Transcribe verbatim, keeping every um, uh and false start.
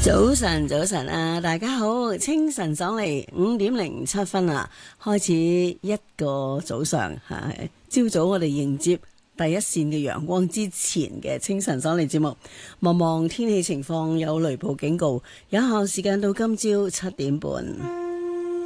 早晨，早晨啊！大家好，清晨爽利，五點零七分啊，開始一個早上係朝早，我哋迎接第一線嘅陽光之前嘅清晨爽利節目。望望天氣情況，有雷暴警告，有效時間到今朝七點半。